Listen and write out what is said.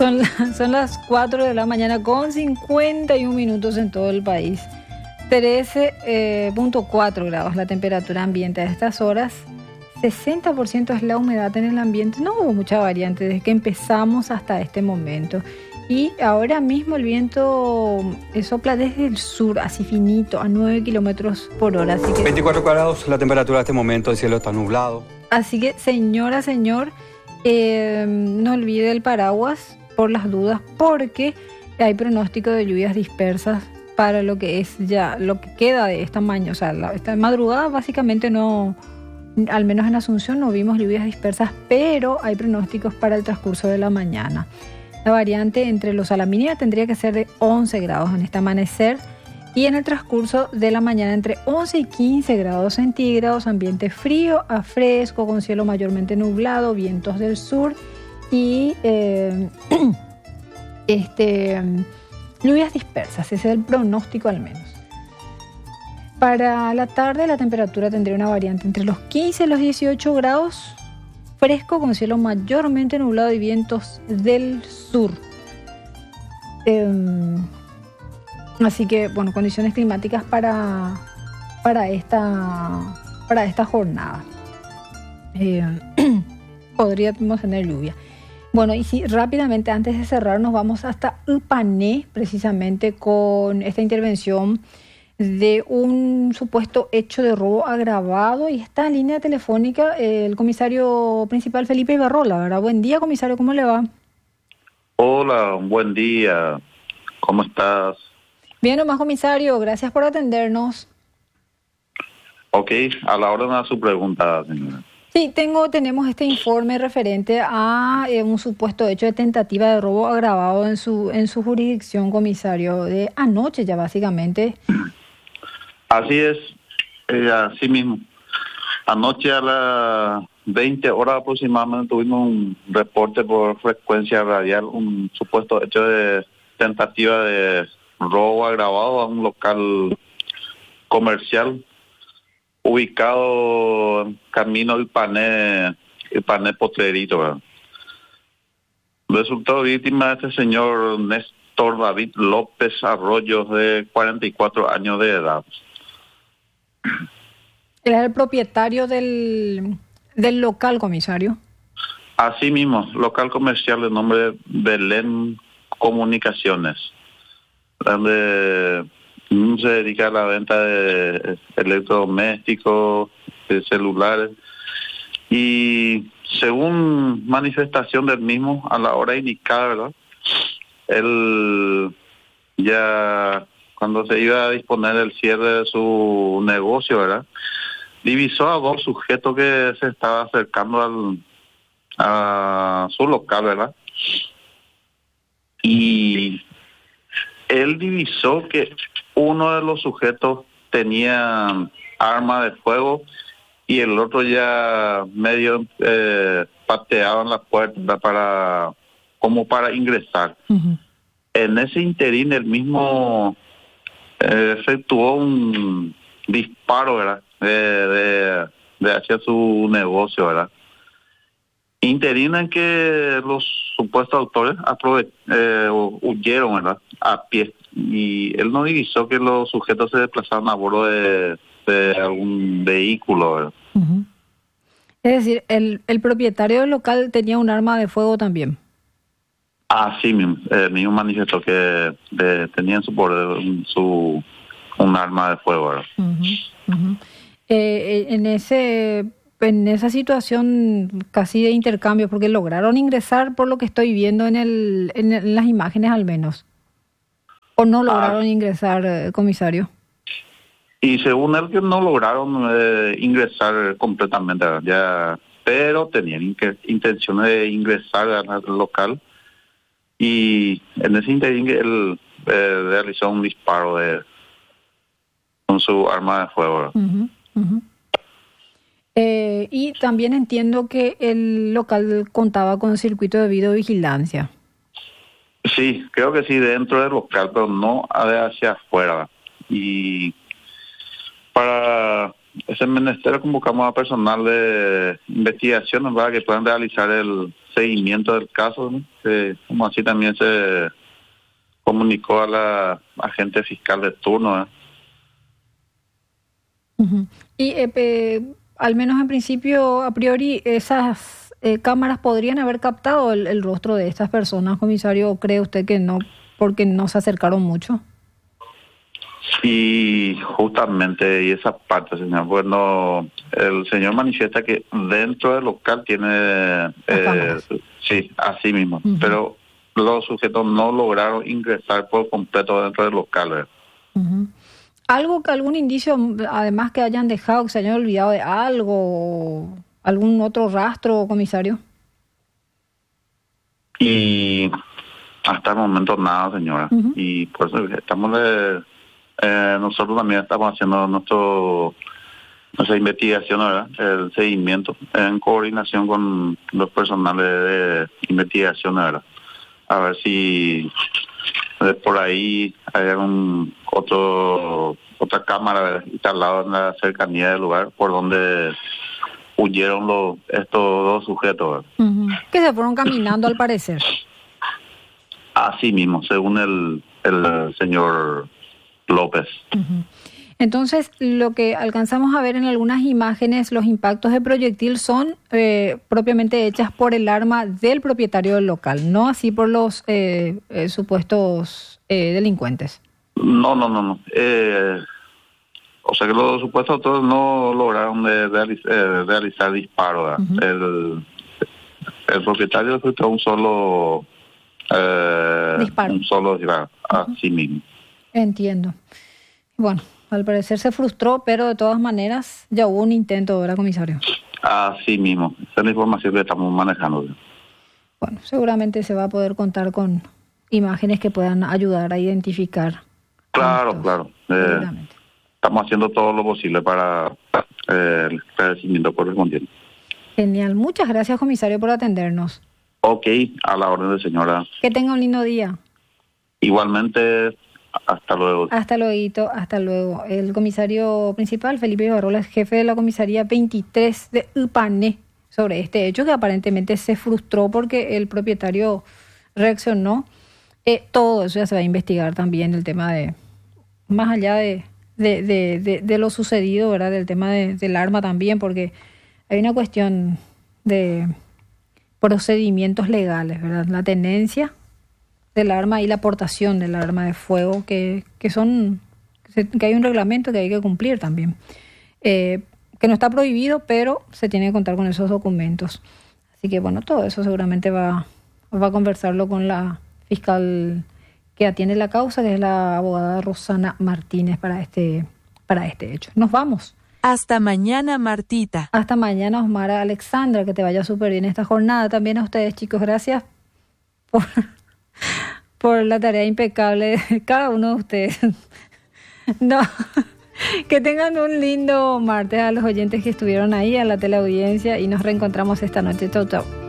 Son las 4 de la mañana con 51 minutos en todo el país. 13.4 grados la temperatura ambiente a estas horas. 60% es la humedad en el ambiente. No hubo mucha variante desde que empezamos hasta este momento. Y ahora mismo el viento sopla desde el sur, así finito, a 9 kilómetros por hora. Así que, 24 grados la temperatura a este momento, el cielo está nublado. Así que, señora, señor, no olvide el paraguas por las dudas, porque hay pronóstico de lluvias dispersas para lo que es ya lo que queda de esta mañana. O sea, esta madrugada básicamente no, al menos en Asunción no vimos lluvias dispersas, pero hay pronósticos para el transcurso de la mañana. La variante entre los Salamina tendría que ser de 11 grados en este amanecer y en el transcurso de la mañana entre 11 y 15 grados centígrados, ambiente frío a fresco con cielo mayormente nublado, vientos del sur y lluvias dispersas. Ese es el pronóstico al menos. Para la tarde la temperatura tendría una variante entre los 15 y los 18 grados, fresco con cielo mayormente nublado y vientos del sur. Así que, bueno, condiciones climáticas para esta jornada. Podríamos tener lluvia. Bueno, y si rápidamente antes de cerrar nos vamos hasta Ipané, precisamente con esta intervención de un supuesto hecho de robo agravado, y está en línea telefónica el comisario principal Felipe Ibarrola, ¿verdad? Buen día, comisario, ¿cómo le va? Hola, buen día, ¿cómo estás? Bien nomás, comisario, gracias por atendernos. Ok, a la orden de su pregunta, señora. Sí, tenemos este informe referente a un supuesto hecho de tentativa de robo agravado en su jurisdicción, comisario, de anoche ya básicamente. Así es, así mismo. Anoche a las 20 horas aproximadamente tuvimos un reporte por frecuencia radial, un supuesto hecho de tentativa de robo agravado a un local comercial ubicado en camino Ipané Potrerito, ¿verdad? Resultó víctima de este señor Néstor David López Arroyos, de 44 años de edad. ¿Era el propietario del local, comisario? Así mismo, local comercial de nombre Belén Comunicaciones, donde se dedica a la venta de electrodomésticos, de celulares, y según manifestación del mismo, a la hora indicada, ¿verdad? Él ya cuando se iba a disponer el cierre de su negocio, ¿verdad?, divisó a dos sujetos que se estaban acercando a su local, ¿verdad? Y él divisó que uno de los sujetos tenía arma de fuego y el otro ya medio pateaba en la puerta como para ingresar. Uh-huh. En ese interín el mismo efectuó un disparo, ¿verdad?, de hacia su negocio, ¿verdad? Interina en que los supuestos autores huyeron, ¿verdad?, a pie, y él no divisó que los sujetos se desplazaban a bordo de algún vehículo, ¿verdad? Uh-huh. Es decir, el propietario del local tenía un arma de fuego también. Sí mismo, el mismo manifestó que tenía en su poder un arma de fuego, ¿verdad? Uh-huh. Uh-huh. En esa situación casi de intercambio, porque lograron ingresar, por lo que estoy viendo en las imágenes al menos, ¿o no lograron ingresar, comisario? Y según él, que no lograron ingresar completamente, ya, pero tenían intenciones de ingresar al local, y en ese interín él realizó un disparo con su arma de fuego. Uh-huh. Uh-huh. Y también entiendo que el local contaba con circuito de videovigilancia. Sí, creo que sí, dentro del local, pero no hacia afuera. Y para ese menester convocamos a personal de investigación, ¿verdad?, que puedan realizar el seguimiento del caso, ¿no? Como así también se comunicó a la agente fiscal de turno, ¿eh? Ujú. Y al menos en principio, a priori, esas cámaras podrían haber captado el rostro de estas personas, comisario, ¿o cree usted que no, porque no se acercaron mucho? Y justamente, y esa parte, señor, bueno, el señor manifiesta que dentro del local tiene, sí, así mismo, pero los sujetos no lograron ingresar por completo dentro del local, ¿verdad? ¿Algún indicio, además, que hayan dejado, que se hayan olvidado de algo, algún otro rastro, comisario? Y hasta el momento nada, señora. Y por eso estamos nosotros también estamos haciendo nuestra investigación, ¿verdad? El seguimiento en coordinación con los personales de investigación, ¿verdad? A ver si por ahí hay otra cámara instalada en la cercanía del lugar por donde huyeron estos dos sujetos, ¿verdad? Que se fueron caminando al parecer. Así mismo, según el señor López. Entonces, lo que alcanzamos a ver en algunas imágenes, los impactos de proyectil son propiamente hechas por el arma del propietario del local, no así por los supuestos delincuentes. No. O sea que los supuestos autores no lograron realizar disparos. El propietario efectuó un solo disparo. Así mismo. Entiendo. Bueno, al parecer se frustró, pero de todas maneras ya hubo un intento, ¿verdad, comisario? Así mismo. Esa es la información que estamos manejando. Bueno, seguramente se va a poder contar con imágenes que puedan ayudar a identificar. Claro. Estamos haciendo todo lo posible para el esclarecimiento correspondiente. Genial. Muchas gracias, comisario, por atendernos. Ok, a la orden de señora. Que tenga un lindo día. Igualmente, hasta luego. Hasta luego. El comisario principal, Felipe Ibarrola, es jefe de la comisaría 23 de Ipané, sobre este hecho que aparentemente se frustró porque el propietario reaccionó. Todo eso ya se va a investigar también, el tema de, más allá de lo sucedido, ¿verdad? Del tema del arma también, porque hay una cuestión de procedimientos legales, ¿verdad? La tenencia del arma y la aportación del arma de fuego, que hay un reglamento que hay que cumplir también, que no está prohibido, pero se tiene que contar con esos documentos. Así que bueno, todo eso seguramente va a conversarlo con la fiscal que atiende la causa, que es la abogada Rosana Martínez, para este hecho. Nos vamos. Hasta mañana, Martita. Hasta mañana, Osmara. Alexandra, que te vaya súper bien esta jornada. También a ustedes, chicos, gracias por la tarea impecable de cada uno de ustedes. No, que tengan un lindo martes a los oyentes que estuvieron ahí, a la teleaudiencia, y nos reencontramos esta noche. Chau, chau.